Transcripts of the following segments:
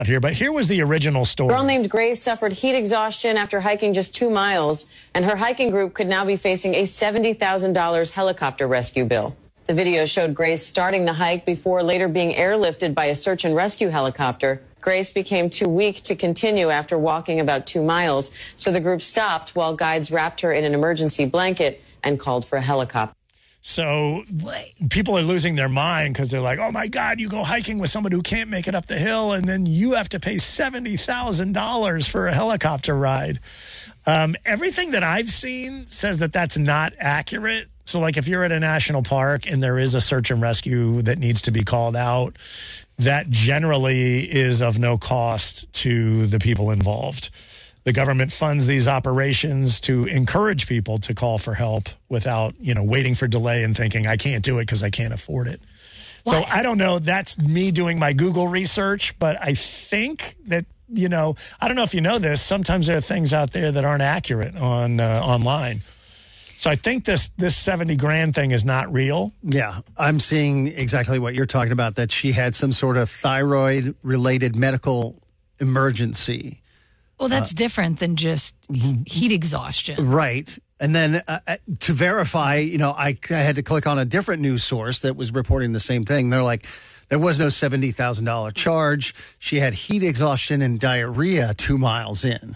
here, but here was the original story. A girl named Grace suffered heat exhaustion after hiking just 2 miles, and her hiking group could now be facing a $70,000 helicopter rescue bill. The video showed Grace starting the hike before later being airlifted by a search and rescue helicopter. Grace became too weak to continue after walking about 2 miles, so the group stopped while guides wrapped her in an emergency blanket and called for a helicopter. So people are losing their mind because they're like, oh, my God, you go hiking with somebody who can't make it up the hill, and then you have to pay $70,000 for a helicopter ride. Everything that I've seen says that that's not accurate. So, like, if you're at a national park and there is a search and rescue that needs to be called out, that generally is of no cost to the people involved. The government funds these operations to encourage people to call for help without, waiting for delay and thinking, I can't do it because I can't afford it. What? So I don't know. That's me doing my Google research, but I think that, I don't know if you know this. Sometimes there are things out there that aren't accurate online. So I think this $70,000 thing is not real. Yeah, I'm seeing exactly what you're talking about, that she had some sort of thyroid-related medical emergency. Well, that's different than just heat exhaustion. Right. And then to verify, I had to click on a different news source that was reporting the same thing. They're like, there was no $70,000 charge. She had heat exhaustion and diarrhea 2 miles in.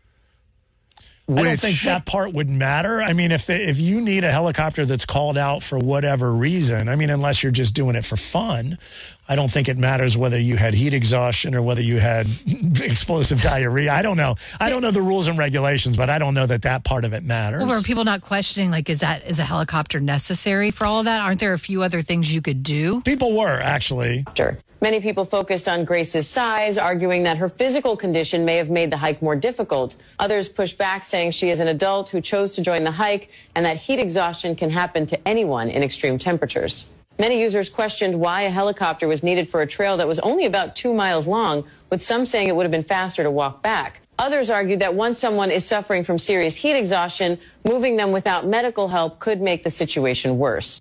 I don't think that part would matter. I mean, if you need a helicopter that's called out for whatever reason, unless you're just doing it for fun, I don't think it matters whether you had heat exhaustion or whether you had explosive diarrhea. I don't know. I don't know the rules and regulations, but I don't know that part of it matters. Well, are people not questioning, is a helicopter necessary for all of that? Aren't there a few other things you could do? People were, actually. Many people focused on Grace's size, arguing that her physical condition may have made the hike more difficult. Others pushed back, saying she is an adult who chose to join the hike and that heat exhaustion can happen to anyone in extreme temperatures. Many users questioned why a helicopter was needed for a trail that was only about 2 miles long, with some saying it would have been faster to walk back. Others argued that once someone is suffering from serious heat exhaustion, moving them without medical help could make the situation worse.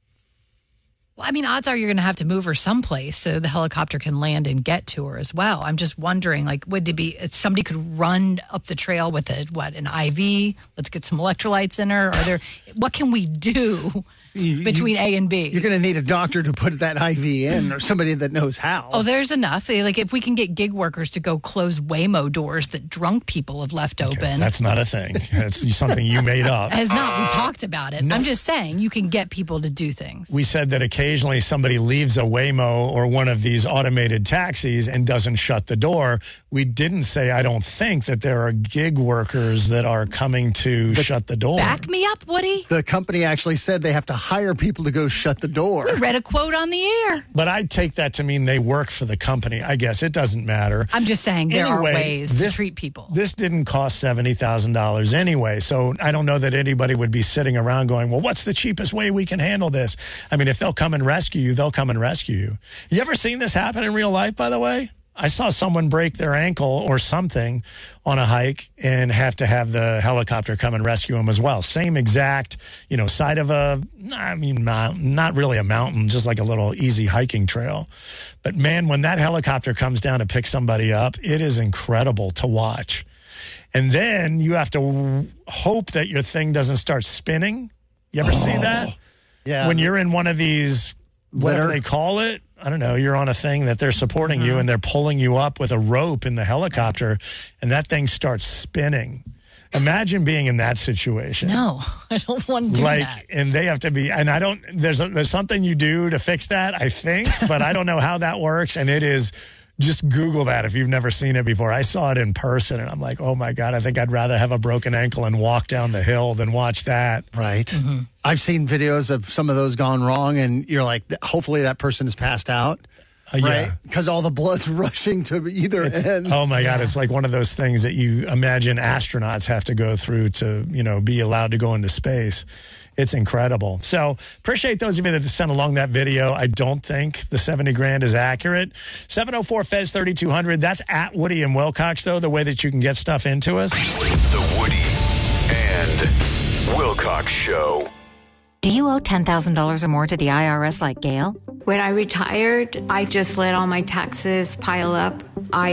Well, odds are you're going to have to move her someplace so the helicopter can land and get to her as well. I'm just wondering, would it be somebody could run up the trail with an IV? Let's get some electrolytes in her. What can we do between A and B? You're going to need a doctor to put that IV in, or somebody that knows how. Oh, there's enough. If we can get gig workers to go close Waymo doors that drunk people have left open. That's not a thing. That's something you made up. It has not. We talked about it. No. I'm just saying you can get people to do things. We said that occasionally somebody leaves a Waymo or one of these automated taxis and doesn't shut the door. We didn't say, I don't think, that there are gig workers that are coming to shut the door. Back me up, Woody. The company actually said they have to hire people to go shut the door. We read a quote on the air. But I take that to mean they work for the company. I guess it doesn't matter. I'm just saying there are ways to treat people. This didn't cost $70,000 anyway, so I don't know that anybody would be sitting around going, well, what's the cheapest way we can handle this? If they'll come and rescue you, they'll come and rescue you. You ever seen this happen in real life, by the way? I saw someone break their ankle or something on a hike and have to have the helicopter come and rescue them as well. Same exact, side of not really a mountain, just like a little easy hiking trail. But man, when that helicopter comes down to pick somebody up, it is incredible to watch. And then you have to hope that your thing doesn't start spinning. You ever see that? Yeah. When you're in one of these, whatever they call it, I don't know, you're on a thing that they're supporting you and they're pulling you up with a rope in the helicopter and that thing starts spinning. Imagine being in that situation. No, I don't want to do that. And they have to be, and I don't, there's something you do to fix that, I think, but I don't know how that works. And it is, just Google that if you've never seen it before. I saw it in person and I'm like, oh my God, I think I'd rather have a broken ankle and walk down the hill than watch that. Right. Mm-hmm. I've seen videos of some of those gone wrong and you're like, hopefully that person is passed out. Right? Yeah. Because all the blood's rushing to either end. Oh my God. It's like one of those things that you imagine astronauts have to go through to, be allowed to go into space. It's incredible. So appreciate those of you that sent along that video. I don't think the $70,000 is accurate. 704-FEZ-3200. That's at Woody and Wilcox, though, the way that you can get stuff into us. The Woody and Wilcox Show. Do you owe $10,000 or more to the IRS like Gail? When I retired, I just let all my taxes pile up. I